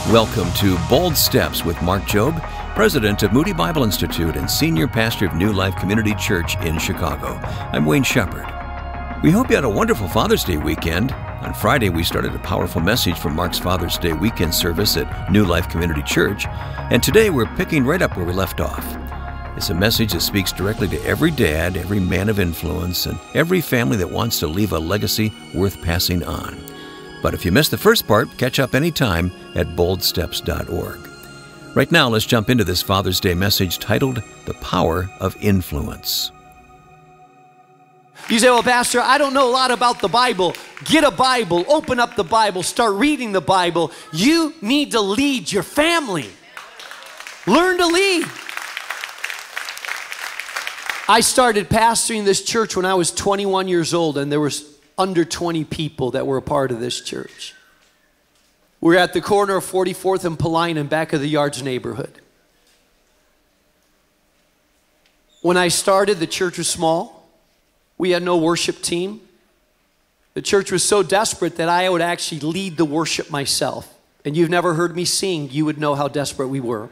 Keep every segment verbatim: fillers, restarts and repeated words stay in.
Welcome to Bold Steps with Mark Jobe, President of Moody Bible Institute and Senior Pastor of New Life Community Church in Chicago. I'm Wayne Shepherd. We hope you had a wonderful Father's Day weekend. On Friday, we started a powerful message from Mark's Father's Day weekend service at New Life Community Church, and today we're picking right up where we left off. It's a message that speaks directly to every dad, every man of influence, and every family that wants to leave a legacy worth passing on. But if you missed the first part, catch up anytime at bold steps dot org. Right now, let's jump into this Father's Day message titled, The Power of Influence. You say, well, Pastor, I don't know a lot about the Bible. Get a Bible, open up the Bible, start reading the Bible. You need to lead your family. Learn to lead. I started pastoring this church when I was twenty-one years old, and there was under twenty people that were a part of this church. We're at the corner of forty-fourth and Paulina in back of the Yards neighborhood. When I started, the church was small. We had no worship team. The church was so desperate that I would actually lead the worship myself. And you've never heard me sing, you would know how desperate we were.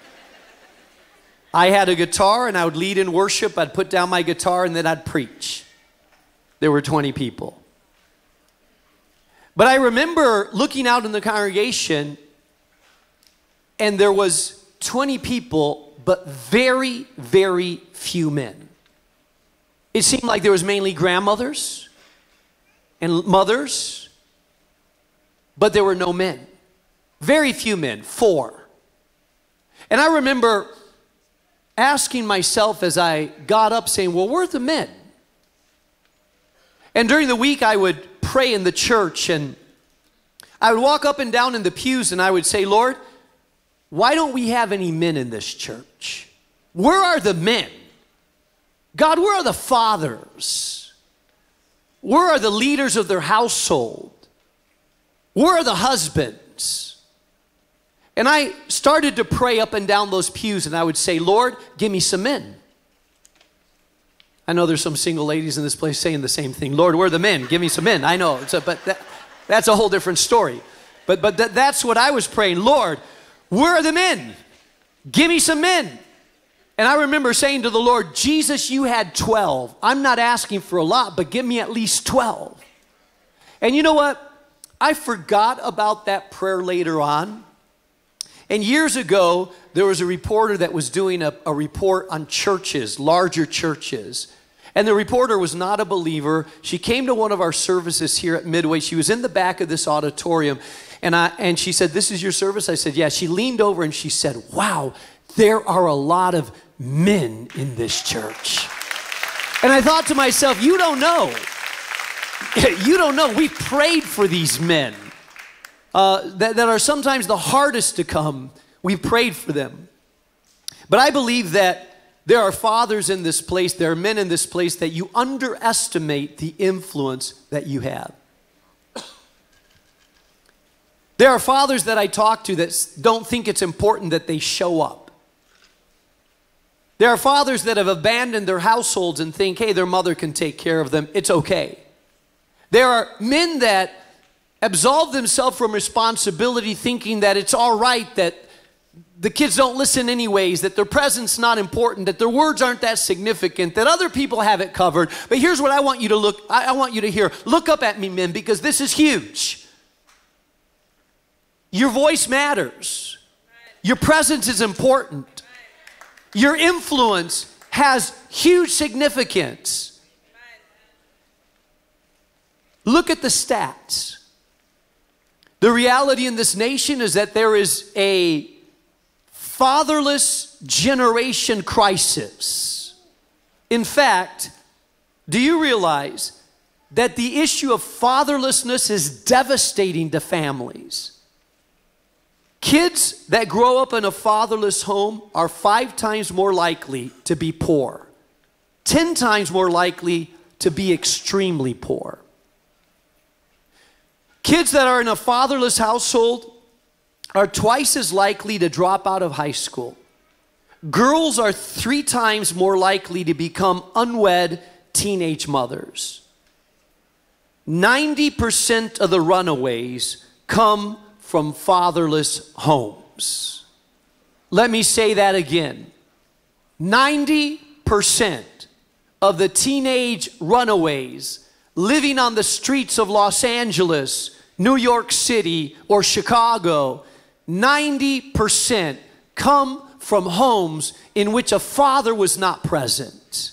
I had a guitar and I would lead in worship. I'd put down my guitar and then I'd preach. There were twenty people. But I remember looking out in the congregation and there was twenty people, but very, very few men. It seemed like there was mainly grandmothers and mothers, but there were no men. Very few men, four. And I remember asking myself as I got up saying, well, where are the men? And during the week, I would pray in the church, and I would walk up and down in the pews, and I would say, Lord, why don't we have any men in this church? Where are the men? God, where are the fathers? Where are the leaders of their household? Where are the husbands? And I started to pray up and down those pews, and I would say, Lord, give me some men. I know there's some single ladies in this place saying the same thing. Lord, where are the men? Give me some men. I know, it's a, but that, that's a whole different story. But, but that, that's what I was praying. Lord, where are the men? Give me some men. And I remember saying to the Lord, Jesus, you had twelve. I'm not asking for a lot, but give me at least twelve. And you know what? I forgot about that prayer later on. And years ago, there was a reporter that was doing a, a report on churches, larger churches. And the reporter was not a believer. She came to one of our services here at Midway. She was in the back of this auditorium. And, I, and she said, this is your service? I said, yeah. She leaned over and she said, wow, there are a lot of men in this church. And I thought to myself, you don't know. You don't know. We prayed for these men. Uh, that, that are sometimes the hardest to come. We prayed for them. But I believe that there are fathers in this place, there are men in this place that you underestimate the influence that you have. There are fathers that I talk to that don't think it's important that they show up. There are fathers that have abandoned their households and think, hey, their mother can take care of them. It's okay. There are men that absolve themselves from responsibility, thinking that it's all right that the kids don't listen anyways, that their presence not important, that their words aren't that significant, that other people have it covered. But here's what I want you to look, I, I want you to hear. Look up at me, men, because this is huge. Your voice matters. Your presence is important. Your influence has huge significance. Look at the stats. The reality in this nation is that there is a fatherless generation crisis. In fact, do you realize that the issue of fatherlessness is devastating to families? Kids that grow up in a fatherless home are five times more likely to be poor, ten times more likely to be extremely poor. Kids that are in a fatherless household are twice as likely to drop out of high school. Girls are three times more likely to become unwed teenage mothers. ninety percent of the runaways come from fatherless homes. Let me say that again. ninety percent of the teenage runaways living on the streets of Los Angeles, New York City, or Chicago, ninety percent come from homes in which a father was not present.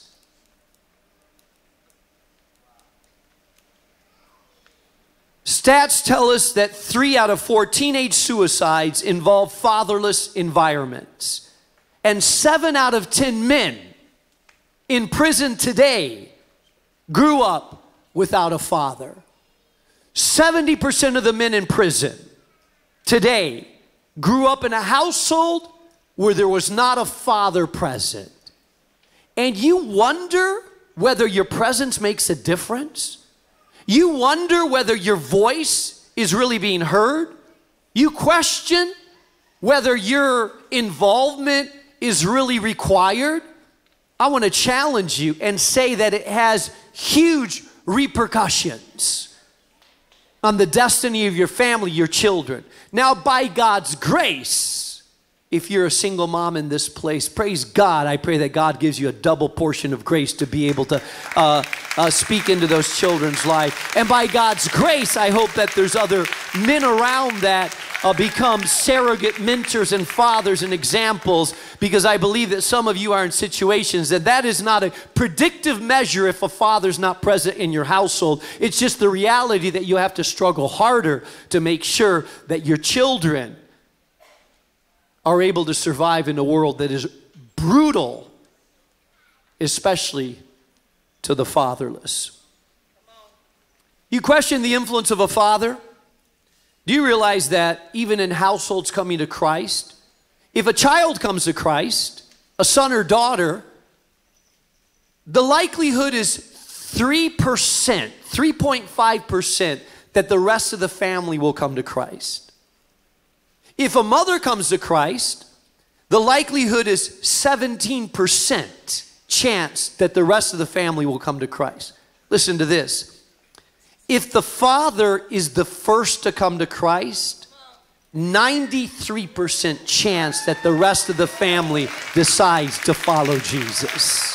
Stats tell us that three out of four teenage suicides involve fatherless environments. And seven out of ten men in prison today grew up without a father. seventy percent of the men in prison today grew up in a household where there was not a father present. And you wonder whether your presence makes a difference? You wonder whether your voice is really being heard? You question whether your involvement is really required? I want to challenge you and say that it has huge repercussions on the destiny of your family, your children. Now, by God's grace, if you're a single mom in this place, praise God. I pray that God gives you a double portion of grace to be able to uh, uh, speak into those children's life. And by God's grace, I hope that there's other men around that uh, become surrogate mentors and fathers and examples, because I believe that some of you are in situations that that is not a predictive measure if a father's not present in your household. It's just the reality that you have to struggle harder to make sure that your children are able to survive in a world that is brutal, especially to the fatherless. You question the influence of a father? Do you realize that even in households coming to Christ, if a child comes to Christ, a son or daughter, the likelihood is three percent, three point five percent that the rest of the family will come to Christ. If a mother comes to Christ, the likelihood is seventeen percent chance that the rest of the family will come to Christ. Listen to this. If the father is the first to come to Christ, ninety-three percent chance that the rest of the family decides to follow Jesus.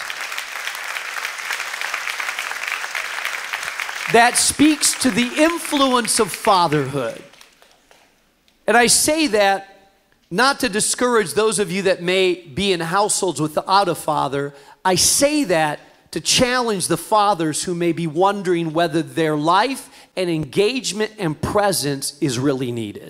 That speaks to the influence of fatherhood. And I say that not to discourage those of you that may be in households without a father. I say that to challenge the fathers who may be wondering whether their life and engagement and presence is really needed.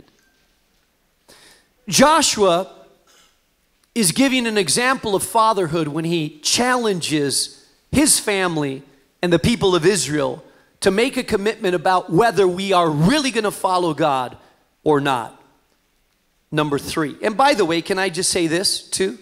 Joshua is giving an example of fatherhood when he challenges his family and the people of Israel to make a commitment about whether we are really going to follow God or not. Number three. And by the way, can I just say this too?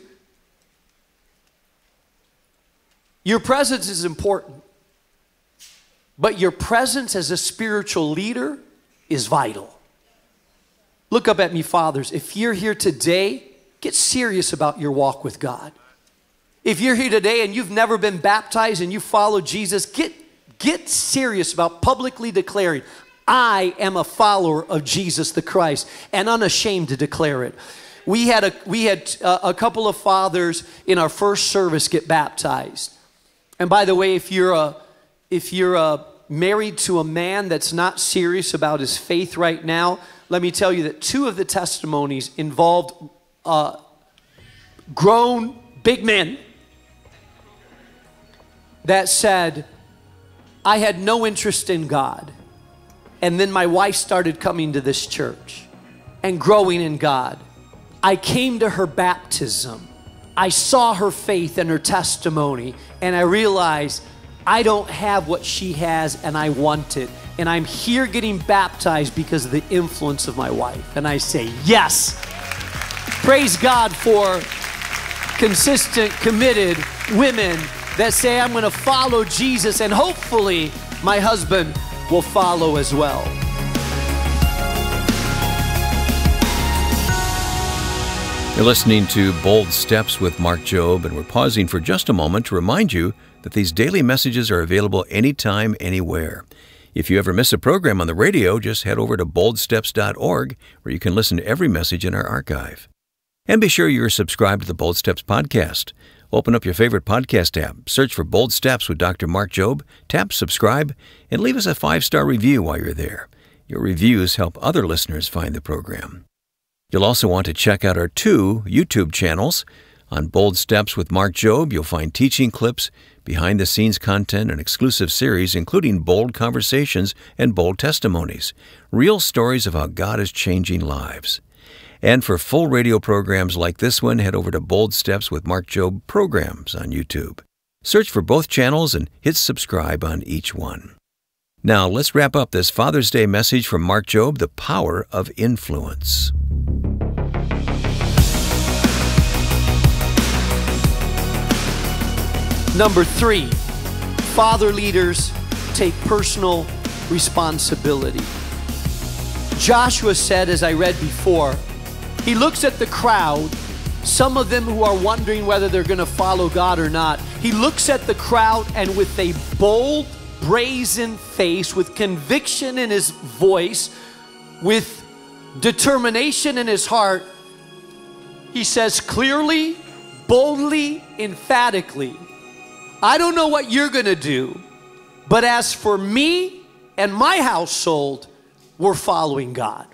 Your presence is important, but your presence as a spiritual leader is vital. Look up at me, fathers. If you're here today, get serious about your walk with God. If you're here today and you've never been baptized and you follow Jesus, get, get serious about publicly declaring, I am a follower of Jesus the Christ, and unashamed to declare it. We had a, we had a, a couple of fathers in our first service get baptized. And by the way, if you're, a, if you're a married to a man that's not serious about his faith right now, let me tell you that two of the testimonies involved uh, grown big men that said, I had no interest in God. And then my wife started coming to this church and growing in God. I came to her baptism. I saw her faith and her testimony, and I realized I don't have what she has and I want it. And I'm here getting baptized because of the influence of my wife. And I say, yes. Praise God for consistent, committed women that say, I'm going to follow Jesus, and hopefully my husband will follow as well. You're listening to Bold Steps with Mark Jobe, and we're pausing for just a moment to remind you that these daily messages are available anytime, anywhere. If you ever miss a program on the radio, just head over to bold steps dot org, where you can listen to every message in our archive. And be sure you're subscribed to the Bold Steps podcast. Open up your favorite podcast app, search for Bold Steps with Doctor Mark Jobe, tap subscribe, and leave us a five-star review while you're there. Your reviews help other listeners find the program. You'll also want to check out our two YouTube channels. On Bold Steps with Mark Jobe, you'll find teaching clips, behind-the-scenes content, and exclusive series, including bold conversations and bold testimonies, real stories of how God is changing lives. And for full radio programs like this one, head over to Bold Steps with Mark Jobe programs on YouTube. Search for both channels and hit subscribe on each one. Now, let's wrap up this Father's Day message from Mark Jobe, The Power of Influence. Number three, father leaders take personal responsibility. Joshua said, as I read before, he looks at the crowd, some of them who are wondering whether they're going to follow God or not. He looks at the crowd and with a bold, brazen face, with conviction in his voice, with determination in his heart, he says clearly, boldly, emphatically, I don't know what you're going to do, but as for me and my household, we're following God.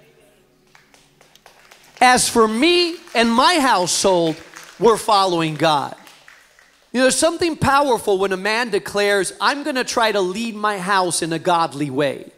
As for me and my household, we're following God. You know, there's something powerful when a man declares, I'm going to try to lead my house in a godly way.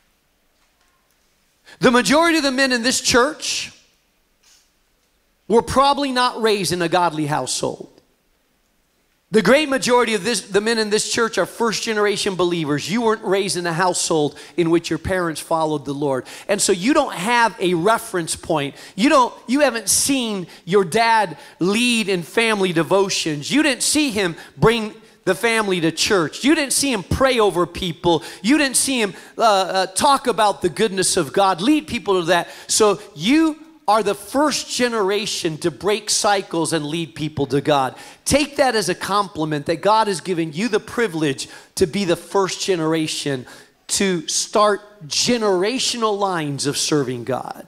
The majority of the men in this church were probably not raised in a godly household. The great majority of this, the men in this church are first-generation believers. You weren't raised in a household in which your parents followed the Lord. And so you don't have a reference point. You don't, you haven't seen your dad lead in family devotions. You didn't see him bring the family to church. You didn't see him pray over people. You didn't see him uh, uh, talk about the goodness of God, lead people to that. So you are the first generation to break cycles and lead people to God. Take that as a compliment that God has given you the privilege to be the first generation to start generational lines of serving God.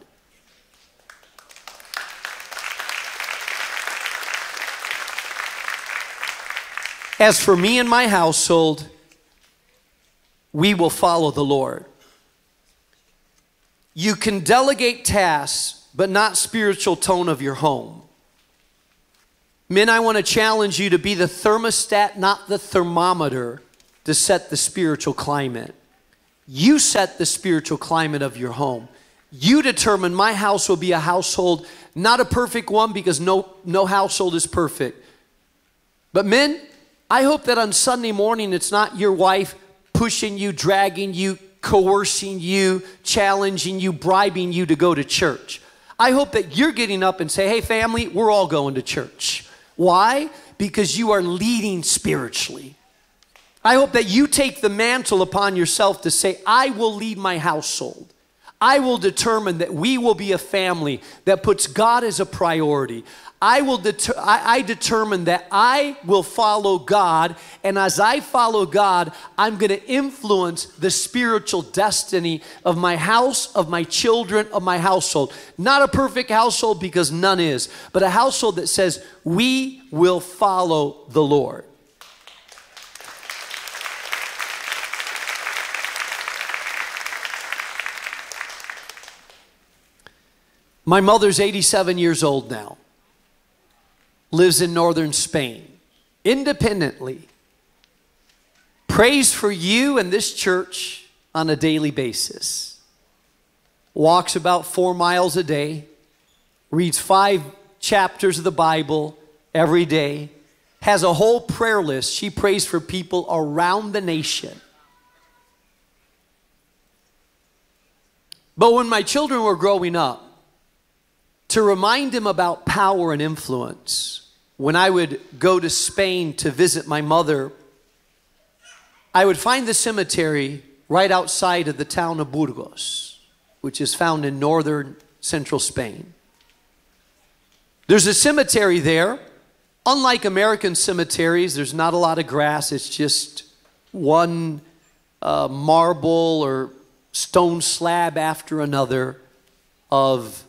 As for me and my household, we will follow the Lord. You can delegate tasks, but not spiritual tone of your home. Men, I want to challenge you to be the thermostat, not the thermometer, to set the spiritual climate. You set the spiritual climate of your home. You determine my house will be a household, not a perfect one, because no, no household is perfect. But men, I hope that on Sunday morning it's not your wife pushing you, dragging you, coercing you, challenging you, bribing you to go to church. I hope that you're getting up and say, hey family, we're all going to church. Why? Because you are leading spiritually. I hope that you take the mantle upon yourself to say, I will lead my household. I will determine that we will be a family that puts God as a priority. I will deter I, I determine that I will follow God, and as I follow God, I'm going to influence the spiritual destiny of my house, of my children, of my household. Not a perfect household, because none is, but a household that says we will follow the Lord. My mother's eighty-seven years old now. Lives in northern Spain, independently, prays for you and this church on a daily basis, walks about four miles a day, reads five chapters of the Bible every day, has a whole prayer list. She prays for people around the nation. But when my children were growing up, to remind them about power and influence, when I would go to Spain to visit my mother, I would find the cemetery right outside of the town of Burgos, which is found in northern central Spain. There's a cemetery there. Unlike American cemeteries, there's not a lot of grass. It's just one uh, marble or stone slab after another of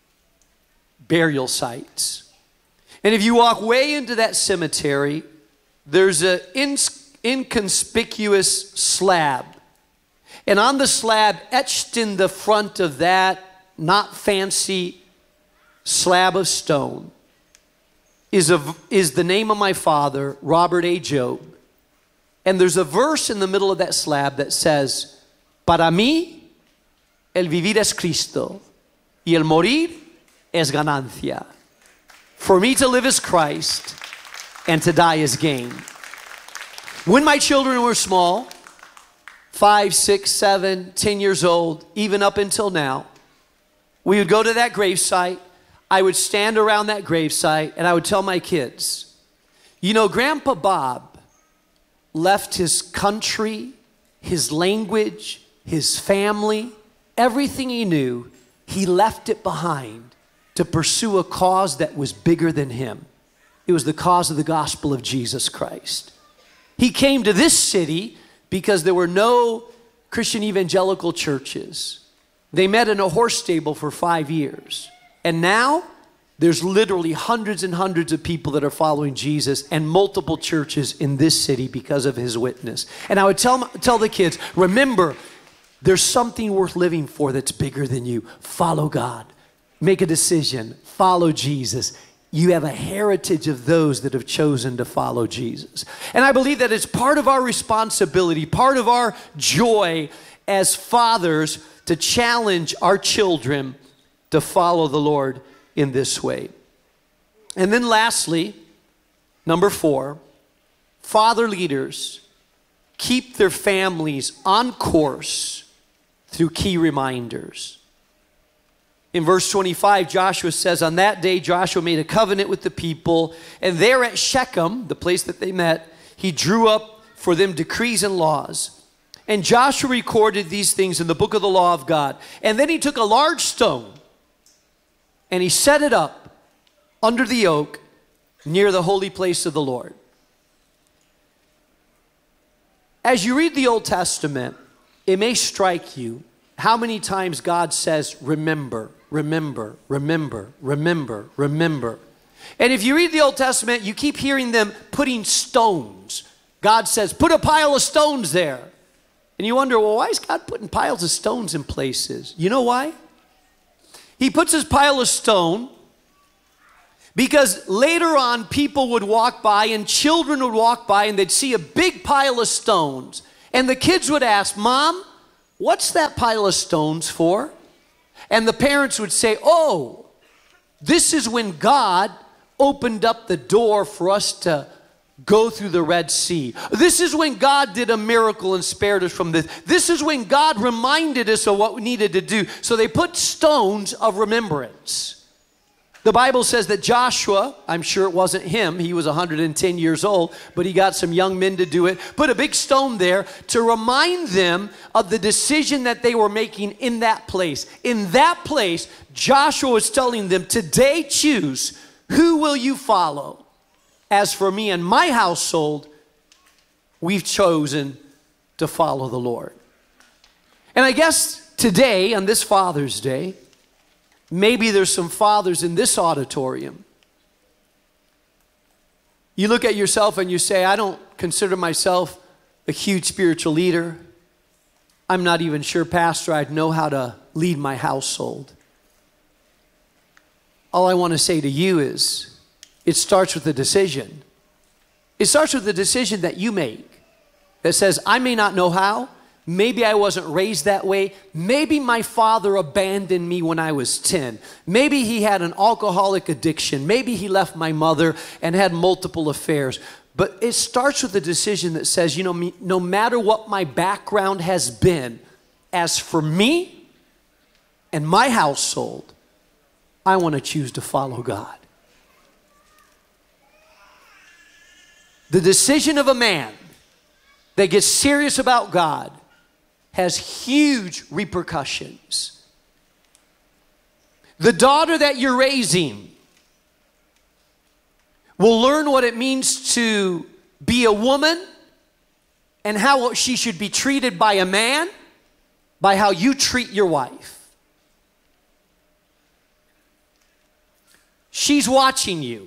burial sites. And if you walk way into that cemetery, there's an ins- inconspicuous slab. And on the slab, etched in the front of that not fancy slab of stone, is, a, is the name of my father, Robert A. Jobe. And there's a verse in the middle of that slab that says, "Para mí, el vivir es Cristo, y el morir es ganancia." For me to live is Christ, and to die is gain. When my children were small, five, six, seven, ten years old, even up until now, we would go to that gravesite. I would stand around that gravesite, and I would tell my kids, you know, Grandpa Bob left his country, his language, his family, everything he knew, he left it behind to pursue a cause that was bigger than him. It was the cause of the gospel of Jesus Christ. He came to this city because there were no Christian evangelical churches. They met in a horse stable for five years. And now, there's literally hundreds and hundreds of people that are following Jesus, and multiple churches in this city because of his witness. And I would tell, tell the kids, remember, there's something worth living for that's bigger than you. Follow God. Make a decision. Follow Jesus. You have a heritage of those that have chosen to follow Jesus. And I believe that it's part of our responsibility, part of our joy as fathers to challenge our children to follow the Lord in this way. And then lastly, number four, father leaders keep their families on course through key reminders. In verse twenty-five, Joshua says, on that day, Joshua made a covenant with the people, and there at Shechem, the place that they met, he drew up for them decrees and laws. And Joshua recorded these things in the book of the law of God. And then he took a large stone, and he set it up under the oak near the holy place of the Lord. As you read the Old Testament, it may strike you how many times God says, remember, remember, remember, remember, remember. And if you read the Old Testament, you keep hearing them putting stones. God says, put a pile of stones there. And you wonder, well, why is God putting piles of stones in places? You know why? He puts his pile of stone because later on people would walk by and children would walk by and they'd see a big pile of stones. And the kids would ask, Mom, what's that pile of stones for? And the parents would say, oh, this is when God opened up the door for us to go through the Red Sea. This is when God did a miracle and spared us from this. This is when God reminded us of what we needed to do. So they put stones of remembrance. The Bible says that Joshua, I'm sure it wasn't him, he was one hundred ten years old, but he got some young men to do it, put a big stone there to remind them of the decision that they were making in that place. In that place, Joshua was telling them, today choose, who will you follow? As for me and my household, we've chosen to follow the Lord. And I guess today, on this Father's Day, maybe there's some fathers in this auditorium. You look at yourself and you say, I don't consider myself a huge spiritual leader. I'm not even sure, Pastor, I'd know how to lead my household. All I want to say to you is, it starts with a decision. It starts with a decision that you make that says, I may not know how. Maybe I wasn't raised that way. Maybe my father abandoned me when I was ten. Maybe he had an alcoholic addiction. Maybe he left my mother and had multiple affairs. But it starts with a decision that says, you know, me, no matter what my background has been, as for me and my household, I want to choose to follow God. The decision of a man that gets serious about God has huge repercussions. The daughter that you're raising will learn what it means to be a woman and how she should be treated by a man by how you treat your wife. She's watching you.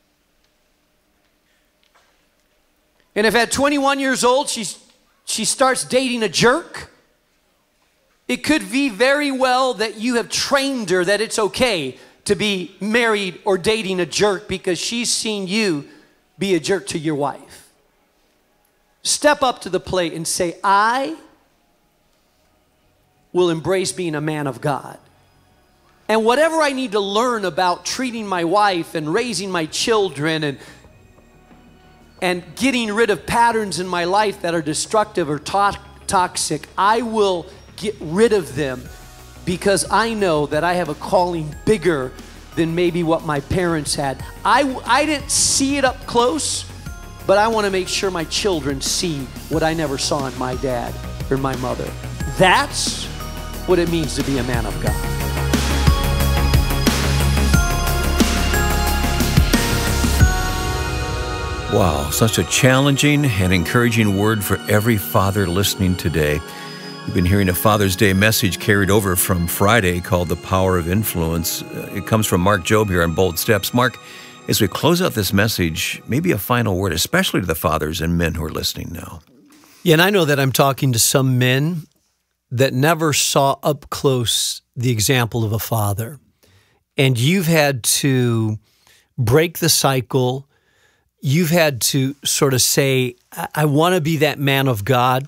And if at twenty-one years old she's, she starts dating a jerk, it could be very well that you have trained her that it's okay to be married or dating a jerk because she's seen you be a jerk to your wife. Step up to the plate and say, I will embrace being a man of God. And whatever I need to learn about treating my wife and raising my children and, and getting rid of patterns in my life that are destructive or to- toxic, I will get rid of them because I know that I have a calling bigger than maybe what my parents had. I, I didn't see it up close, but I want to make sure my children see what I never saw in my dad or my mother. That's what it means to be a man of God. Wow, such a challenging and encouraging word for every father listening today. You've been hearing a Father's Day message carried over from Friday called The Power of Influence. It comes from Mark Jobe here on Bold Steps. Mark, as we close out this message, maybe a final word, especially to the fathers and men who are listening now. Yeah, and I know that I'm talking to some men that never saw up close the example of a father. And you've had to break the cycle. You've had to sort of say, I, I want to be that man of God,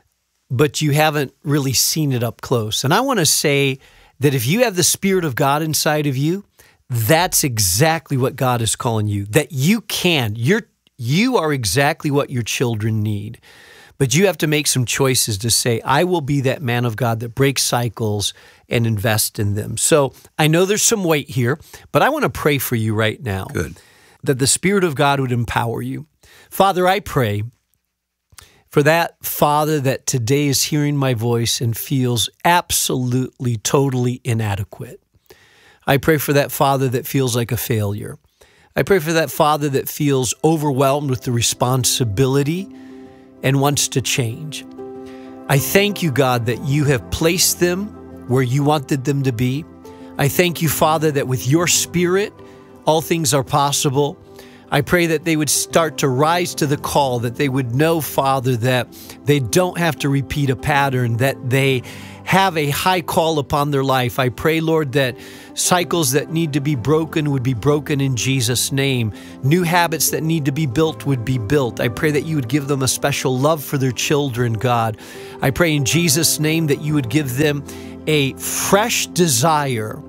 but you haven't really seen it up close. And I want to say that if you have the Spirit of God inside of you, that's exactly what God is calling you, that you can. You're, you are exactly what your children need. But you have to make some choices to say, I will be that man of God that breaks cycles and invest in them. So I know there's some weight here, but I want to pray for you right now. Good. That the Spirit of God would empower you. Father, I pray for that father that today is hearing my voice and feels absolutely, totally inadequate. I pray for that father that feels like a failure. I pray for that father that feels overwhelmed with the responsibility and wants to change. I thank you, God, that you have placed them where you wanted them to be. I thank you, Father, that with your Spirit, all things are possible. I pray that they would start to rise to the call, that they would know, Father, that they don't have to repeat a pattern, that they have a high call upon their life. I pray, Lord, that cycles that need to be broken would be broken in Jesus' name. New habits that need to be built would be built. I pray that you would give them a special love for their children, God. I pray in Jesus' name that you would give them a fresh desire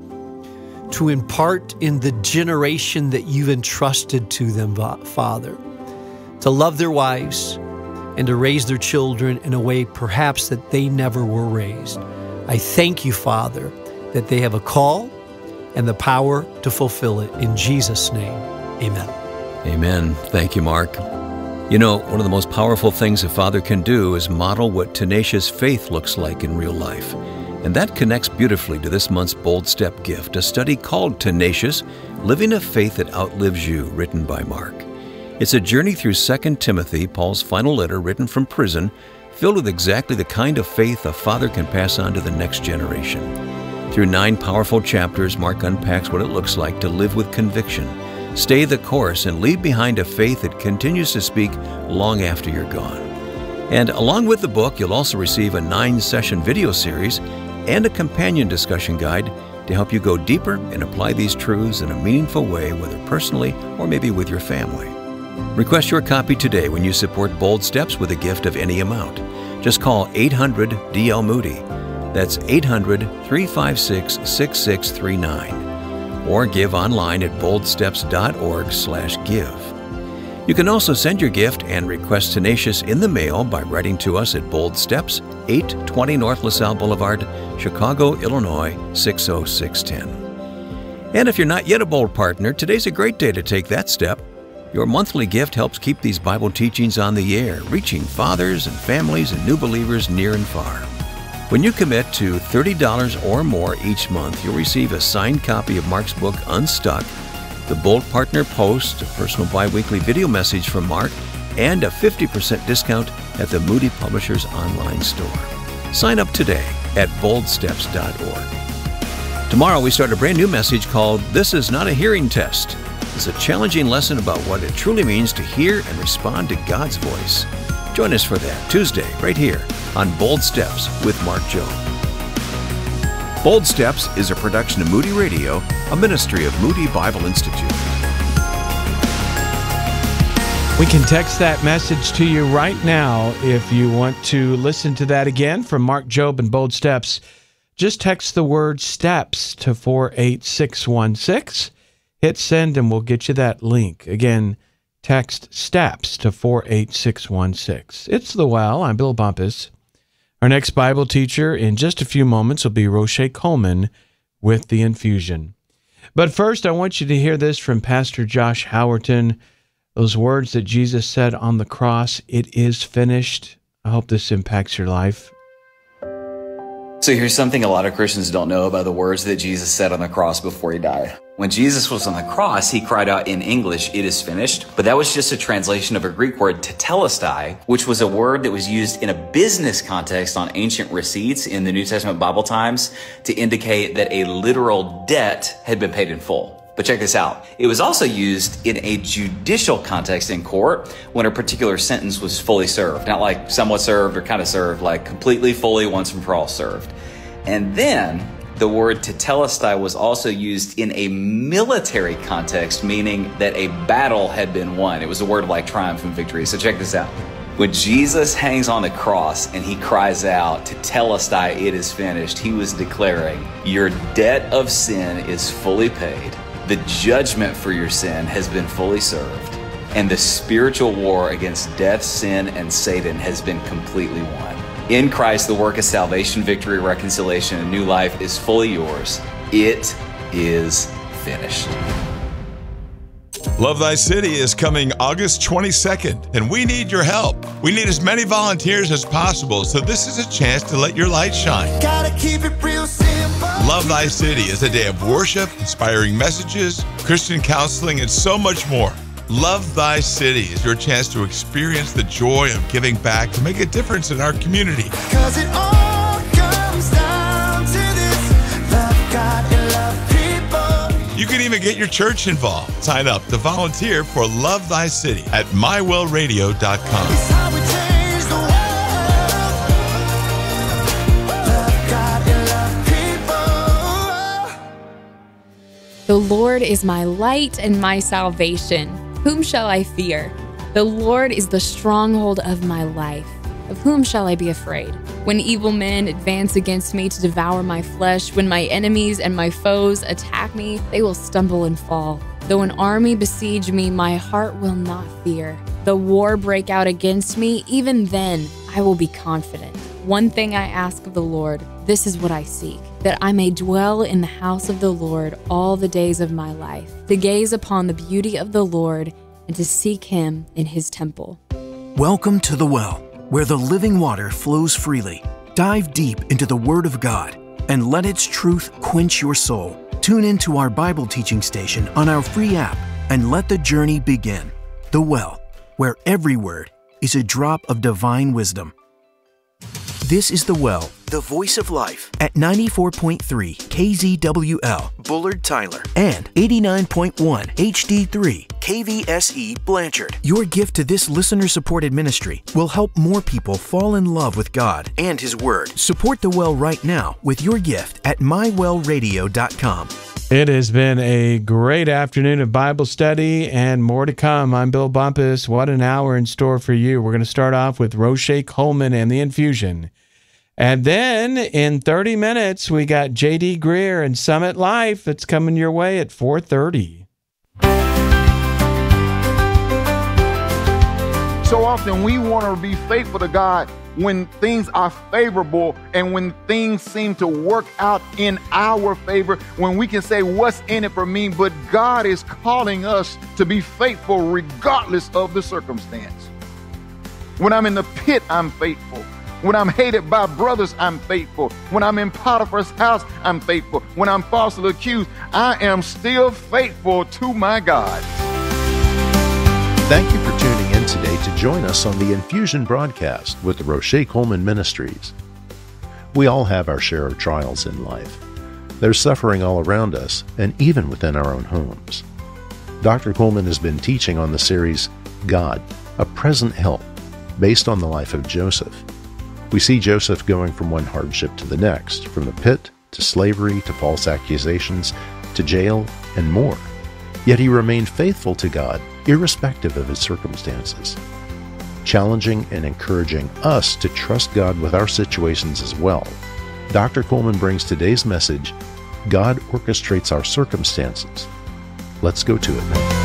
to impart in the generation that you've entrusted to them, Father, to love their wives and to raise their children in a way perhaps that they never were raised. I thank you, Father, that they have a call and the power to fulfill it. In Jesus' name, amen. Amen. Thank you, Mark. You know, one of the most powerful things a father can do is model what tenacious faith looks like in real life. And that connects beautifully to this month's Bold Step gift, a study called Tenacious, Living a Faith That Outlives You, written by Mark. It's a journey through Second Timothy, Paul's final letter written from prison, filled with exactly the kind of faith a father can pass on to the next generation. Through nine powerful chapters, Mark unpacks what it looks like to live with conviction, stay the course, and leave behind a faith that continues to speak long after you're gone. And along with the book, you'll also receive a nine-session video series and a companion discussion guide to help you go deeper and apply these truths in a meaningful way, whether personally or maybe with your family. Request your copy today when you support Bold Steps with a gift of any amount. Just call eight hundred D L Moody. That's eight hundred, three five six, six six three nine. Or give online at boldsteps.org slash give. You can also send your gift and request Tenacious in the mail by writing to us at Bold Steps, eight twenty North LaSalle Boulevard, Chicago, Illinois, six oh six one oh. And if you're not yet a Bold partner, today's a great day to take that step. Your monthly gift helps keep these Bible teachings on the air, reaching fathers and families and new believers near and far. When you commit to thirty dollars or more each month, you'll receive a signed copy of Mark's book, Unstuck, the Bold Partner Post, a personal bi-weekly video message from Mark, and a fifty percent discount at the Moody Publishers online store. Sign up today at bold steps dot org. Tomorrow we start a brand new message called This Is Not a Hearing Test. It's a challenging lesson about what it truly means to hear and respond to God's voice. Join us for that Tuesday right here on Bold Steps with Mark Jobe. Bold Steps is a production of Moody Radio, a ministry of Moody Bible Institute. We can text that message to you right now if you want to listen to that again from Mark Jobe and Bold Steps. Just text the word STEPS to four eight six one six. Hit send and we'll get you that link. Again, text STEPS to four eight six one six. It's The Well. I'm Bill Bumpus. Our next Bible teacher in just a few moments will be Roche Coleman with The Infusion. But first, I want you to hear this from Pastor Josh Howerton. Those words that Jesus said on the cross, "It is finished." I hope this impacts your life. So here's something a lot of Christians don't know about the words that Jesus said on the cross before he died. When Jesus was on the cross, he cried out in English, "It is finished." But that was just a translation of a Greek word, tetelestai, which was a word that was used in a business context on ancient receipts in the New Testament Bible times to indicate that a literal debt had been paid in full. But check this out. It was also used in a judicial context in court when a particular sentence was fully served. Not like somewhat served or kind of served, like completely, fully, once and for all served. And then the word tetelestai was also used in a military context, meaning that a battle had been won. It was a word of like triumph and victory. So check this out. When Jesus hangs on the cross and he cries out, tetelestai, it is finished, he was declaring, your debt of sin is fully paid. The judgment for your sin has been fully served, and the spiritual war against death, sin, and Satan has been completely won. In Christ, the work of salvation, victory, reconciliation, and new life is fully yours. It is finished. Love Thy City is coming August twenty-second, and we need your help. We need as many volunteers as possible, so this is a chance to let your light shine. Gotta keep it real simple. Love Thy City is a day of worship, inspiring messages, Christian counseling, and so much more. Love Thy City is your chance to experience the joy of giving back to make a difference in our community. 'Cause it all comes down to this, love God and love people. You can even get your church involved. Sign up to volunteer for Love Thy City at my well radio dot com. It's how we change the world. Love God and love people. The Lord is my light and my salvation. Whom shall I fear? The Lord is the stronghold of my life. Of whom shall I be afraid? When evil men advance against me to devour my flesh, when my enemies and my foes attack me, they will stumble and fall. Though an army besiege me, my heart will not fear. Though war break out against me, even then I will be confident. One thing I ask of the Lord, this is what I seek, that I may dwell in the house of the Lord all the days of my life, to gaze upon the beauty of the Lord and to seek him in his temple. Welcome to The Well, where the living water flows freely. Dive deep into the Word of God and let its truth quench your soul. Tune into our Bible teaching station on our free app and let the journey begin. The Well, where every word is a drop of divine wisdom. This is The Well, the voice of life, at ninety-four point three K Z W L, Bullard, Tyler, and eighty-nine point one H D three K V S E, Blanchard. Your gift to this listener-supported ministry will help more people fall in love with God and His Word. Support The Well right now with your gift at my well radio dot com. It has been a great afternoon of Bible study and more to come. I'm Bill Bumpus. What an hour in store for you. We're going to start off with Roche Coleman and The Infusion. And then in thirty minutes, we got J D Greer and Summit Life that's coming your way at four thirty. So often we want to be faithful to God when things are favorable and when things seem to work out in our favor, when we can say, what's in it for me? But God is calling us to be faithful regardless of the circumstance. When I'm in the pit, I'm faithful. When I'm hated by brothers, I'm faithful. When I'm in Potiphar's house, I'm faithful. When I'm falsely accused, I am still faithful to my God. Thank you for tuning in today to join us on the Infusion broadcast with the Roche Coleman Ministries. We all have our share of trials in life. There's suffering all around us and even within our own homes. Doctor Coleman has been teaching on the series, God, a Present Help, based on the life of Joseph. We see Joseph going from one hardship to the next, from the pit to slavery to false accusations to jail and more. Yet he remained faithful to God, irrespective of his circumstances, challenging and encouraging us to trust God with our situations as well. Doctor Coleman brings today's message, God orchestrates our circumstances. Let's go to it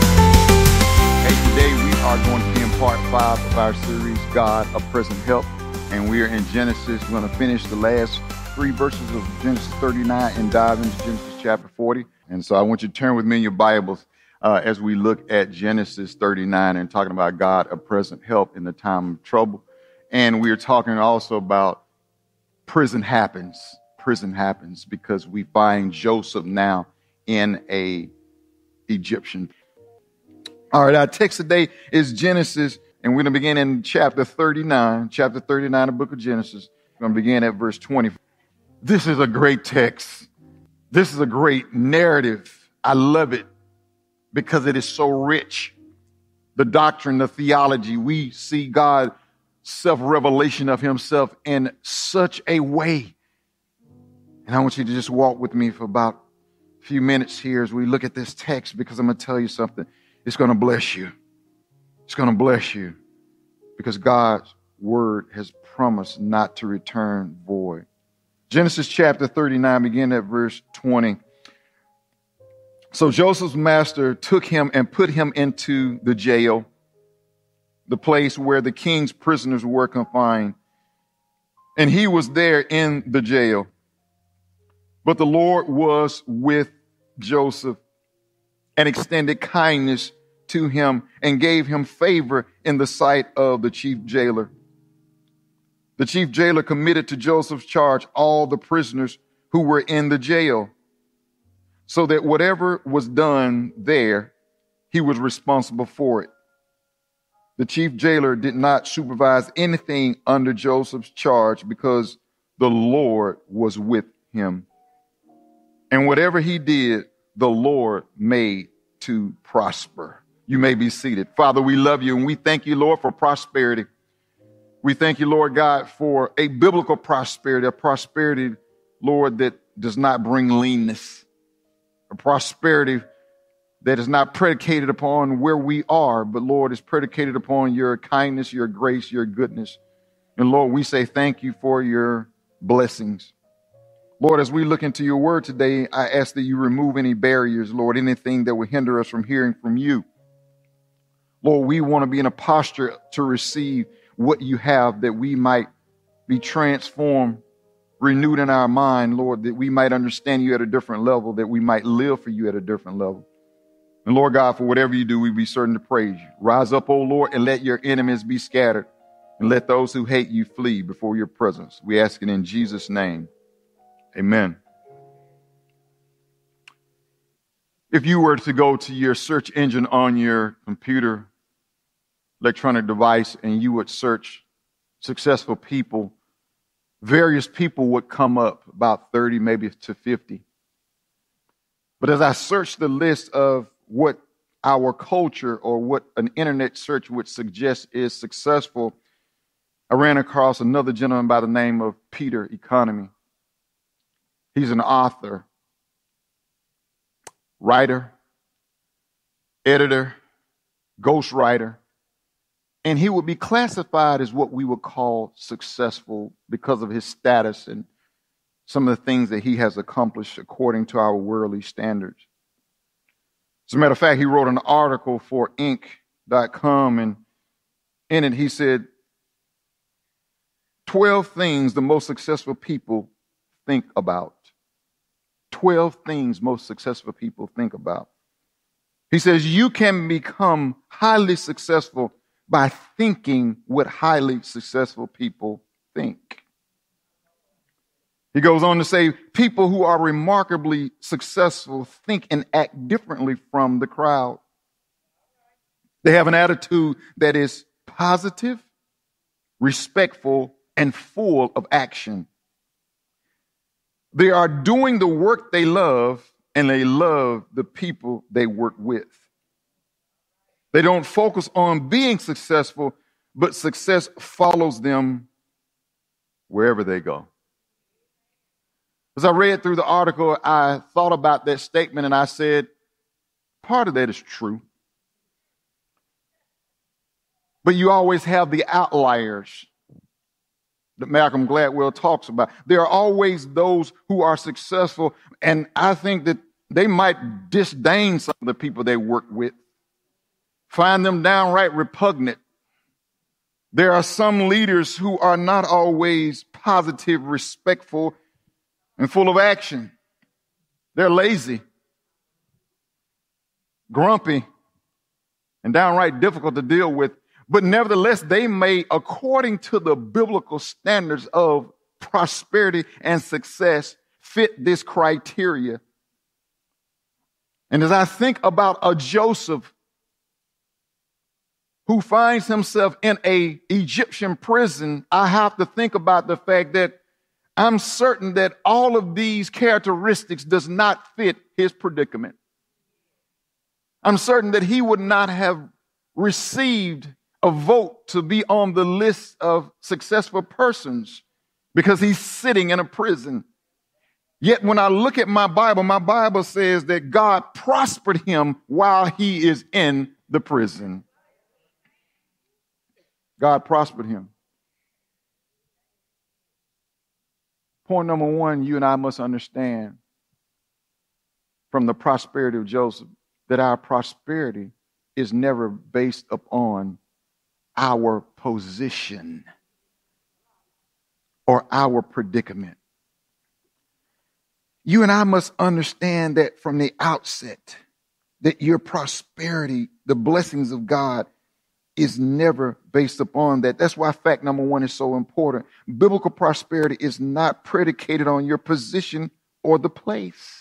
now. Hey, today we are going to be in part five of our series, God, a Present Help. And we are in Genesis. We're going to finish the last three verses of Genesis thirty-nine and dive into Genesis chapter forty. And so I want you to turn with me in your Bibles uh, as we look at Genesis thirty-nine and talking about God, a present help in the time of trouble. And we are talking also about prison happens. Prison happens because we find Joseph now in a Egyptian. All right, our text today is Genesis, and we're going to begin in chapter thirty-nine, chapter thirty-nine of the book of Genesis. We're going to begin at verse twenty. This is a great text. This is a great narrative. I love it because it is so rich. The doctrine, the theology, we see God's self-revelation of himself in such a way. And I want you to just walk with me for about a few minutes here as we look at this text, because I'm going to tell you something. It's going to bless you. It's going to bless you because God's word has promised not to return void. Genesis chapter thirty-nine, beginning at verse twenty. So Joseph's master took him and put him into the jail, the place where the king's prisoners were confined. And he was there in the jail. But the Lord was with Joseph and extended kindness to him and gave him favor in the sight of the chief jailer. The chief jailer committed to Joseph's charge all the prisoners who were in the jail, so that whatever was done there, he was responsible for it. The chief jailer did not supervise anything under Joseph's charge because the Lord was with him. And whatever he did, the Lord made to prosper. You may be seated. Father, we love you and we thank you, Lord, for prosperity. We thank you, Lord God, for a biblical prosperity, a prosperity, Lord, that does not bring leanness, a prosperity that is not predicated upon where we are, but, Lord, is predicated upon your kindness, your grace, your goodness. And, Lord, we say thank you for your blessings. Lord, as we look into your word today, I ask that you remove any barriers, Lord, anything that will hinder us from hearing from you. Lord, we want to be in a posture to receive what you have, that we might be transformed, renewed in our mind, Lord, that we might understand you at a different level, that we might live for you at a different level. And Lord God, for whatever you do, we be certain to praise you. Rise up, O Lord, and let your enemies be scattered, and let those who hate you flee before your presence. We ask it in Jesus' name. Amen. If you were to go to your search engine on your computer, electronic device, and you would search successful people, various people would come up, about thirty, maybe to fifty. But as I searched the list of what our culture or what an internet search would suggest is successful, I ran across another gentleman by the name of Peter Economy. He's an author, writer, editor, ghostwriter, and he would be classified as what we would call successful because of his status and some of the things that he has accomplished according to our worldly standards. As a matter of fact, he wrote an article for Inc dot com, and in it he said, twelve things the most successful people think about. twelve things most successful people think about. He says, you can become highly successful by thinking what highly successful people think. He goes on to say, people who are remarkably successful think and act differently from the crowd. They have an attitude that is positive, respectful, and full of action. They are doing the work they love, and they love the people they work with. They don't focus on being successful, but success follows them wherever they go. As I read through the article, I thought about that statement and I said, part of that is true. But you always have the outliers that Malcolm Gladwell talks about. There are always those who are successful, and I think that they might disdain some of the people they work with, find them downright repugnant. There are some leaders who are not always positive, respectful, and full of action. They're lazy, grumpy, and downright difficult to deal with. But nevertheless, they may, according to the biblical standards of prosperity and success, fit this criteria. And as I think about a Joseph who finds himself in an Egyptian prison, I have to think about the fact that I'm certain that all of these characteristics does not fit his predicament. I'm certain that he would not have received a vote to be on the list of successful persons because he's sitting in a prison. Yet when I look at my Bible, my Bible says that God prospered him while he is in the prison. God prospered him. Point number one, you and I must understand from the prosperity of Joseph that our prosperity is never based upon our position or our predicament. You and I must understand that from the outset, that your prosperity, the blessings of God, is never based upon that. That's why fact number one is so important. Biblical prosperity is not predicated on your position or the place.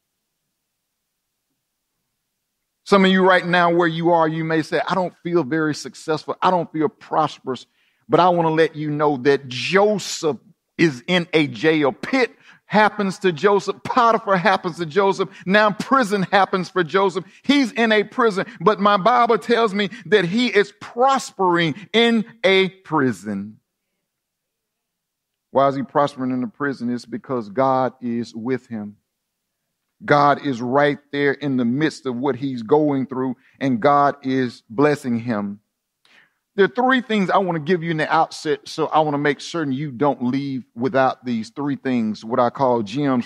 Some of you right now where you are, you may say, I don't feel very successful. I don't feel prosperous. But I want to let you know that Joseph is in a jail. Pit happens to Joseph. Potiphar happens to Joseph. Now prison happens for Joseph. He's in a prison. But my Bible tells me that he is prospering in a prison. Why is he prospering in the prison? It's because God is with him. God is right there in the midst of what he's going through, and God is blessing him. There are three things I want to give you in the outset, so I want to make certain you don't leave without these three things, what I call gems